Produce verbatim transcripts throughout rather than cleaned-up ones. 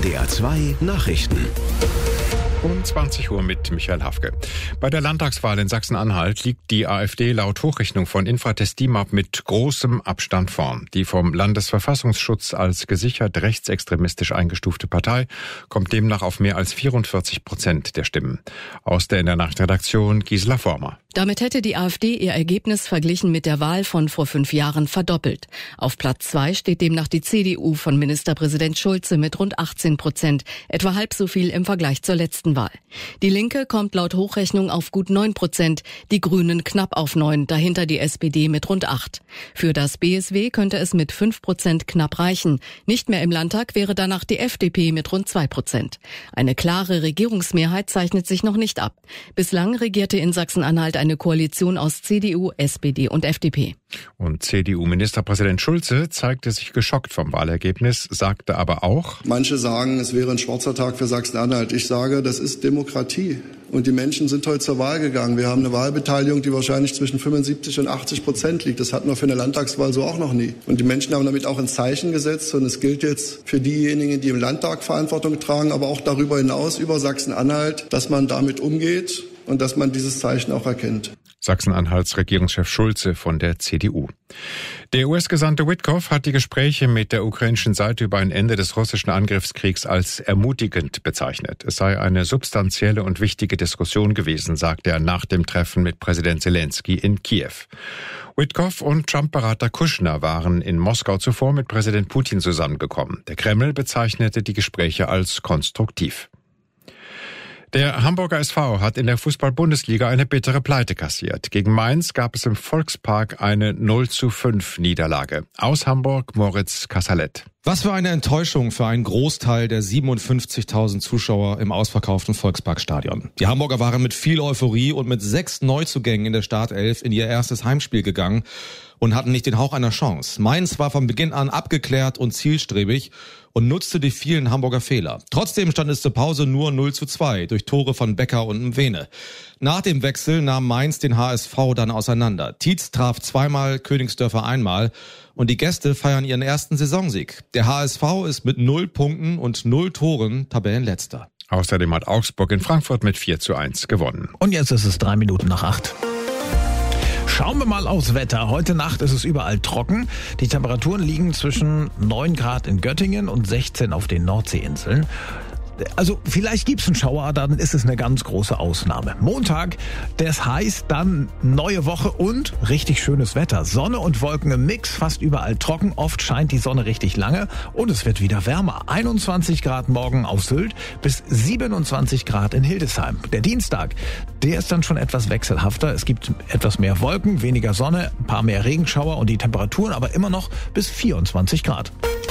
D R zwei Nachrichten. Um zwanzig Uhr mit Michael Hafke. Bei der Landtagswahl in Sachsen-Anhalt liegt die AfD laut Hochrechnung von Infratest DIMAP mit großem Abstand vorn. Die vom Landesverfassungsschutz als gesichert rechtsextremistisch eingestufte Partei kommt demnach auf mehr als vierundvierzig Prozent der Stimmen. Aus der in der Nachtredaktion Gisela Vormer. Damit hätte die AfD ihr Ergebnis verglichen mit der Wahl von vor fünf Jahren verdoppelt. Auf Platz zwei steht demnach die C D U von Ministerpräsident Schulze mit rund achtzehn Prozent, etwa halb so viel im Vergleich zur letzten Wahl. Die Linke kommt laut Hochrechnung auf gut neun Prozent, die Grünen knapp auf neun, dahinter die S P D mit rund acht. Für das B S W könnte es mit fünf Prozent knapp reichen. Nicht mehr im Landtag wäre danach die F D P mit rund zwei Prozent. Eine klare Regierungsmehrheit zeichnet sich noch nicht ab. Bislang regierte in Sachsen-Anhalt eine Koalition aus C D U, S P D und F D P. Und C D U-Ministerpräsident Schulze zeigte sich geschockt vom Wahlergebnis, sagte aber auch: Manche sagen, es wäre ein schwarzer Tag für Sachsen-Anhalt. Ich sage, das ist Demokratie. Und die Menschen sind heute zur Wahl gegangen. Wir haben eine Wahlbeteiligung, die wahrscheinlich zwischen fünfundsiebzig und achtzig Prozent liegt. Das hatten wir für eine Landtagswahl so auch noch nie. Und die Menschen haben damit auch ein Zeichen gesetzt. Und es gilt jetzt für diejenigen, die im Landtag Verantwortung tragen, aber auch darüber hinaus über Sachsen-Anhalt, dass man damit umgeht und dass man dieses Zeichen auch erkennt. Sachsen-Anhalts Regierungschef Schulze von der C D U. Der U S-Gesandte Witkoff hat die Gespräche mit der ukrainischen Seite über ein Ende des russischen Angriffskriegs als ermutigend bezeichnet. Es sei eine substanzielle und wichtige Diskussion gewesen, sagte er nach dem Treffen mit Präsident Zelensky in Kiew. Witkoff und Trump-Berater Kushner waren in Moskau zuvor mit Präsident Putin zusammengekommen. Der Kreml bezeichnete die Gespräche als konstruktiv. Der Hamburger S V hat in der Fußball-Bundesliga eine bittere Pleite kassiert. Gegen Mainz gab es im Volkspark eine null zu fünf Niederlage. Aus Hamburg Moritz Kassalet. Was für eine Enttäuschung für einen Großteil der siebenundfünfzigtausend Zuschauer im ausverkauften Volksparkstadion. Die Hamburger waren mit viel Euphorie und mit sechs Neuzugängen in der Startelf in ihr erstes Heimspiel gegangen und hatten nicht den Hauch einer Chance. Mainz war von Beginn an abgeklärt und zielstrebig und nutzte die vielen Hamburger Fehler. Trotzdem stand es zur Pause nur null zu zwei durch Tore von Becker und Mwene. Nach dem Wechsel nahm Mainz den H S V dann auseinander. Tietz traf zweimal, Königsdörfer einmal und die Gäste feiern ihren ersten Saisonsieg. Der H S V ist mit null Punkten und null Toren Tabellenletzter. Außerdem hat Augsburg in Frankfurt mit vier zu eins gewonnen. Und jetzt ist es drei Minuten nach acht. Schauen wir mal aufs Wetter. Heute Nacht ist es überall trocken. Die Temperaturen liegen zwischen neun Grad in Göttingen und sechzehn auf den Nordseeinseln. Also vielleicht gibt's einen Schauer, dann ist es eine ganz große Ausnahme. Montag, das heißt dann neue Woche und richtig schönes Wetter. Sonne und Wolken im Mix, fast überall trocken. Oft scheint die Sonne richtig lange und es wird wieder wärmer. einundzwanzig Grad morgen auf Sylt bis siebenundzwanzig Grad in Hildesheim. Der Dienstag, der ist dann schon etwas wechselhafter. Es gibt etwas mehr Wolken, weniger Sonne, ein paar mehr Regenschauer und die Temperaturen aber immer noch bis vierundzwanzig Grad.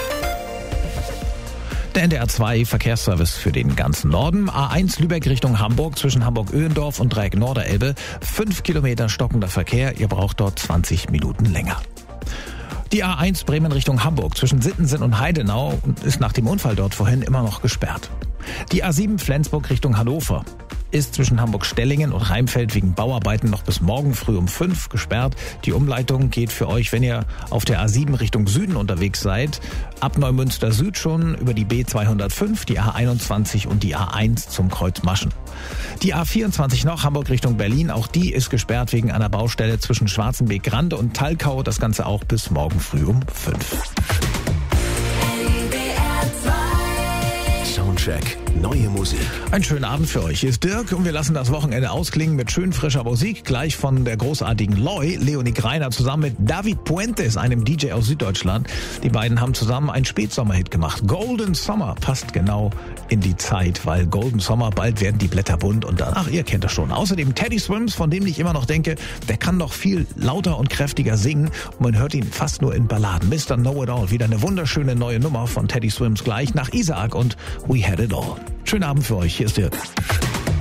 Der N D R zwei Verkehrsservice für den ganzen Norden. A eins Lübeck Richtung Hamburg zwischen Hamburg-Öhendorf und Dreieck Norderelbe. Fünf Kilometer stockender Verkehr. Ihr braucht dort zwanzig Minuten länger. Die A eins Bremen Richtung Hamburg zwischen Sittensen und Heidenau ist nach dem Unfall dort vorhin immer noch gesperrt. Die A sieben Flensburg Richtung Hannover ist zwischen Hamburg-Stellingen und Rheinfeld wegen Bauarbeiten noch bis morgen früh um fünf gesperrt. Die Umleitung geht für euch, wenn ihr auf der A sieben Richtung Süden unterwegs seid, ab Neumünster Süd schon über die B zweihundertfünf, die A einundzwanzig und die A eins zum Kreuz Maschen. Die A vierundzwanzig noch, Hamburg Richtung Berlin, auch die ist gesperrt wegen einer Baustelle zwischen Schwarzenbeek-Grande und Talkau. Das Ganze auch bis morgen früh um fünf. Soundcheck. Neue Musik. Einen schönen Abend für euch. Hier ist Dirk und wir lassen das Wochenende ausklingen mit schön frischer Musik. Gleich von der großartigen Loy, Leonie Greiner, zusammen mit David Puentes, einem D J aus Süddeutschland. Die beiden haben zusammen einen Spätsommerhit gemacht. Golden Summer passt genau in die Zeit, weil Golden Summer, bald werden die Blätter bunt und danach, ihr kennt das schon. Außerdem Teddy Swims, von dem ich immer noch denke, der kann doch viel lauter und kräftiger singen und man hört ihn fast nur in Balladen. Mister Know-It-All, wieder eine wunderschöne neue Nummer von Teddy Swims gleich nach Isaac und We Had It All. Schönen Abend für euch, hier ist Dirk.